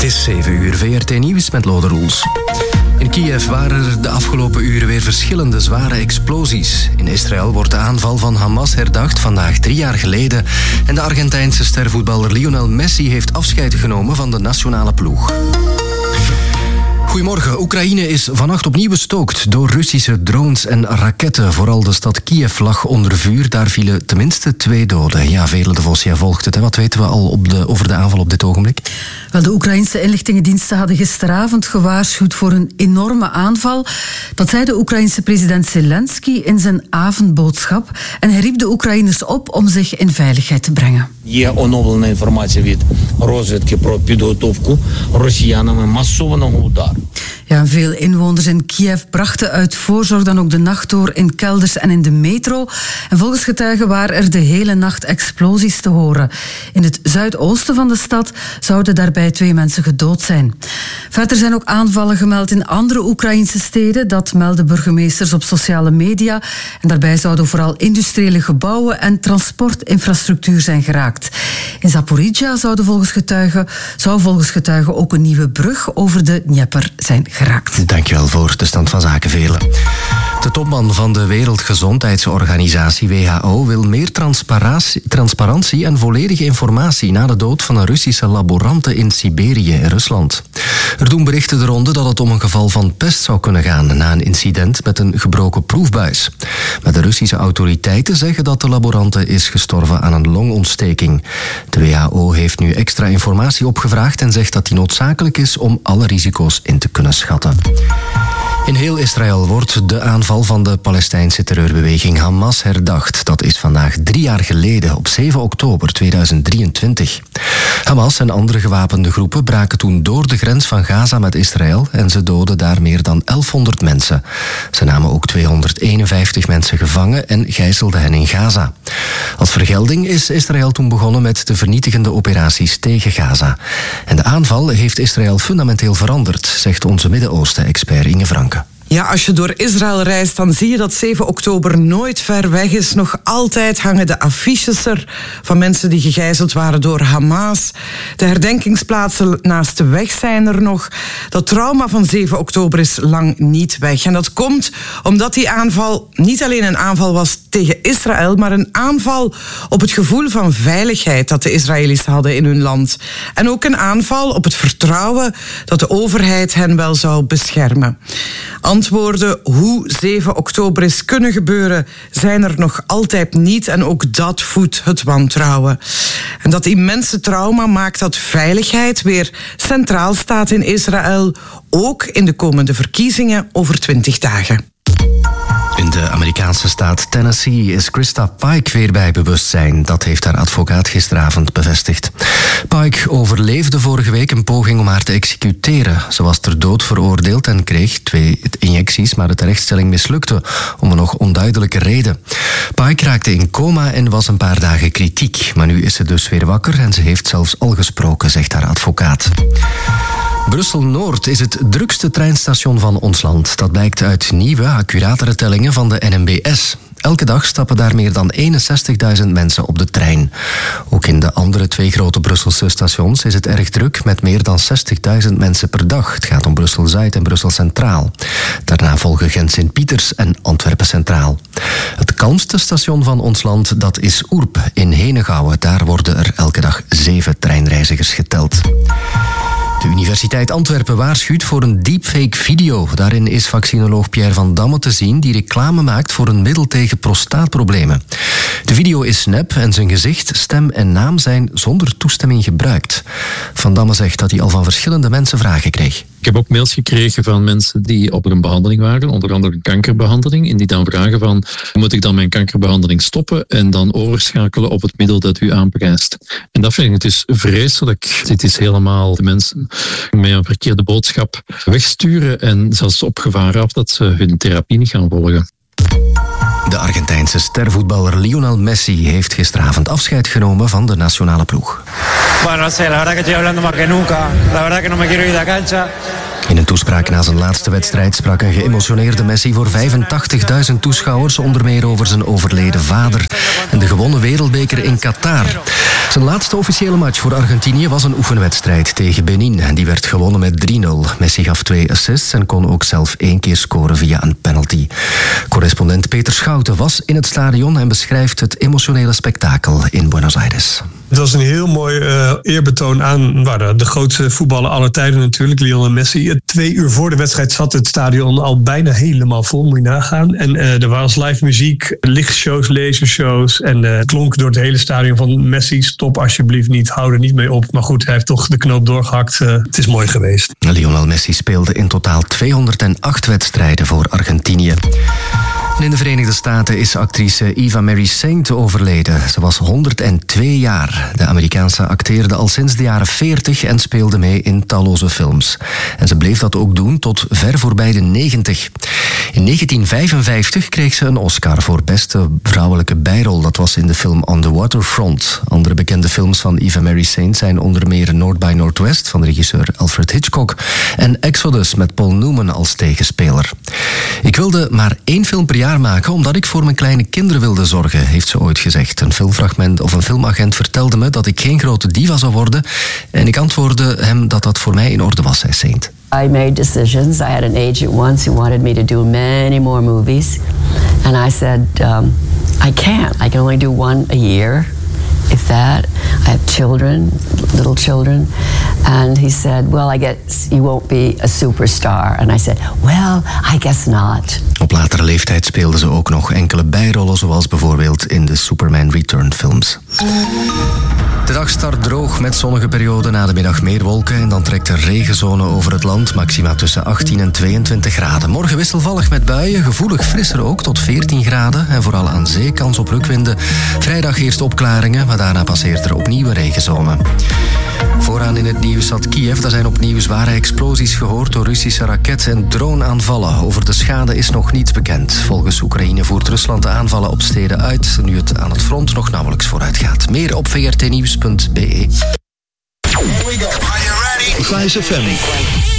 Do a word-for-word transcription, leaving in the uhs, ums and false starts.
is zeven uur, V R T Nieuws met Lode Roels. In Kiev waren er de afgelopen uren weer verschillende zware explosies. In Israël wordt de aanval van Hamas herdacht, vandaag drie jaar geleden. En de Argentijnse stervoetballer Lionel Messi heeft afscheid genomen van de nationale ploeg. Goedemorgen. Oekraïne is vannacht opnieuw bestookt door Russische drones en raketten. Vooral de stad Kiev lag onder vuur. Daar vielen tenminste twee doden. Ja, Veerle de Vos, jij volgt het. Hè? Wat weten we al op de, over de aanval op dit ogenblik? Wel, de Oekraïnse inlichtingendiensten hadden gisteravond gewaarschuwd voor een enorme aanval. Dat zei de Oekraïnse president Zelensky in zijn avondboodschap. En hij riep de Oekraïners op om zich in veiligheid te brengen. Є оновлена інформація від розвідки про підготовку росіянами масованого удару. Ja, veel inwoners in Kiev brachten uit voorzorg dan ook de nacht door in kelders en in de metro. En volgens getuigen waren er de hele nacht explosies te horen. In het zuidoosten van de stad zouden daarbij twee mensen gedood zijn. Verder zijn ook aanvallen gemeld in andere Oekraïnse steden. Dat melden burgemeesters op sociale media. En daarbij zouden vooral industriële gebouwen en transportinfrastructuur zijn geraakt. In Zaporizhzhia zouden volgens getuigen, zou volgens getuigen ook een nieuwe brug over de Dnieper zijn geraakt. Dankjewel voor de stand van zaken, Veerle. De topman van de Wereldgezondheidsorganisatie W H O wil meer transparantie, transparantie en volledige informatie na de dood van een Russische laborante in Siberië in Rusland. Er doen berichten de ronde dat het om een geval van pest zou kunnen gaan na een incident met een gebroken proefbuis. Maar de Russische autoriteiten zeggen dat de laborante is gestorven aan een longontsteking. De W H O heeft nu extra informatie opgevraagd en zegt dat die noodzakelijk is om alle risico's in te kunnen schatten. In heel Israël wordt de aanval van de Palestijnse terreurbeweging Hamas herdacht. Dat is vandaag drie jaar geleden, op zeven oktober tweeduizend drieëntwintig. Hamas en andere gewapende groepen braken toen door de grens van Gaza met Israël en ze doden daar meer dan elfhonderd mensen. Ze namen ook tweehonderdeenenvijftig mensen gevangen en gijzelden hen in Gaza. Als vergelding is Israël toen begonnen met de vernietigende operaties tegen Gaza. En de aanval heeft Israël fundamenteel veranderd, zegt onze Midden-Oosten-expert Inge Franke. Ja, als je door Israël reist, dan zie je dat zeven oktober nooit ver weg is. Nog altijd hangen de affiches er van mensen die gegijzeld waren door Hamas. De herdenkingsplaatsen naast de weg zijn er nog. Dat trauma van zeven oktober is lang niet weg. En dat komt omdat die aanval niet alleen een aanval was tegen Israël, maar een aanval op het gevoel van veiligheid dat de Israëli's hadden in hun land. En ook een aanval op het vertrouwen dat de overheid hen wel zou beschermen. Antwoorden hoe zeven oktober is kunnen gebeuren zijn er nog altijd niet en ook dat voedt het wantrouwen. En dat immense trauma maakt dat veiligheid weer centraal staat in Israël, ook in de komende verkiezingen over twintig dagen. In de Amerikaanse staat Tennessee is Krista Pike weer bij bewustzijn. Dat heeft haar advocaat gisteravond bevestigd. Pike overleefde vorige week een poging om haar te executeren. Ze was ter dood veroordeeld en kreeg twee injecties, maar de terechtstelling mislukte om een nog onduidelijke reden. Pike raakte in coma en was een paar dagen kritiek. Maar nu is ze dus weer wakker en ze heeft zelfs al gesproken, zegt haar advocaat. Brussel-Noord is het drukste treinstation van ons land. Dat blijkt uit nieuwe, accuratere tellingen van de N M B S. Elke dag stappen daar meer dan eenenzestigduizend mensen op de trein. Ook in de andere twee grote Brusselse stations is het erg druk met meer dan zestigduizend mensen per dag. Het gaat om Brussel-Zuid en Brussel Centraal. Daarna volgen Gent-Sint-Pieters en Antwerpen Centraal. Het kalmste station van ons land, dat is Oerp in Henegouwen. Daar worden er elke dag zeven treinreizigers geteld. De Universiteit Antwerpen waarschuwt voor een deepfake video. Daarin is vaccinoloog Pierre van Damme te zien die reclame maakt voor een middel tegen prostaatproblemen. De video is nep en zijn gezicht, stem en naam zijn zonder toestemming gebruikt. Van Damme zegt dat hij al van verschillende mensen vragen kreeg. Ik heb ook mails gekregen van mensen die op een behandeling waren, onder andere een kankerbehandeling, en die dan vragen van, moet ik dan mijn kankerbehandeling stoppen en dan overschakelen op het middel dat u aanprijst? En dat vind ik dus vreselijk. Dit is helemaal de mensen met een verkeerde boodschap wegsturen en zelfs op gevaar af dat ze hun therapie niet gaan volgen. De Argentijnse stervoetballer Lionel Messi heeft gisteravond afscheid genomen van de nationale ploeg. Bueno, no sé, la verdad que estoy hablando más que nunca. La verdad que no me quiero ir de cancha. In een toespraak na zijn laatste wedstrijd sprak een geëmotioneerde Messi voor vijfentachtigduizend toeschouwers, onder meer over zijn overleden vader en de gewonnen wereldbeker in Qatar. Zijn laatste officiële match voor Argentinië was een oefenwedstrijd tegen Benin. Die werd gewonnen met drie nul. Messi gaf twee assists en kon ook zelf één keer scoren via een penalty. Correspondent Peter Schouten was in het stadion en beschrijft het emotionele spektakel in Buenos Aires. Het was een heel mooi uh, eerbetoon aan nou, de grootste voetballer aller tijden natuurlijk, Lionel Messi. Twee uur voor de wedstrijd zat het stadion al bijna helemaal vol, moet je nagaan. En uh, er was live muziek, lichtshows, lasershows en uh, klonk door het hele stadion van Messi, stop alsjeblieft niet, hou er niet mee op. Maar goed, hij heeft toch de knoop doorgehakt. Uh, het is mooi geweest. Lionel Messi speelde in totaal tweehonderdacht wedstrijden voor Argentinië. En in de Verenigde Staten is actrice Eva Mary Saint overleden. Ze was honderdtwee jaar. De Amerikaanse acteerde al sinds de jaren veertig en speelde mee in talloze films. En ze bleef dat ook doen tot ver voorbij de negentig. In negentien vijfenvijftig kreeg ze een Oscar voor beste vrouwelijke bijrol. Dat was in de film On the Waterfront. Andere bekende films van Eva Mary Saint zijn onder meer North by Northwest van regisseur Alfred Hitchcock en Exodus met Paul Newman als tegenspeler. Ik wilde maar één film per jaar maken omdat ik voor mijn kleine kinderen wilde zorgen, heeft ze ooit gezegd. Een filmfragment of een filmagent vertelde me dat ik geen grote diva zou worden en ik antwoordde hem dat dat voor mij in orde was, zei Saint. I made decisions. I had an agent once who wanted me to do many more movies and I said um, I can't. I can only do one a year. If that. I have children, little children. And he said, well, I guess you won't be a superstar. And I said, well, I guess not. Op latere leeftijd speelde ze ook nog enkele bijrollen, zoals bijvoorbeeld in de Superman Return films. De dag start droog met zonnige perioden, na de middag meer wolken en dan trekt er regenzone over het land, maxima tussen achttien en tweeëntwintig graden. Morgen wisselvallig met buien, gevoelig frisser ook tot veertien graden en vooral aan zee kans op rukwinden. Vrijdag eerst opklaringen, maar daarna passeert er opnieuw een regenzone. Vooraan in het nieuws zat Kiev. Daar zijn opnieuw zware explosies gehoord door Russische raket- en droneaanvallen. Over de schade is nog niets bekend. Volgens Oekraïne voert Rusland de aanvallen op steden uit, nu het aan het front nog nauwelijks vooruit gaat. Meer op v r t nieuws punt b e. Here we go. Are you ready? Vice F M.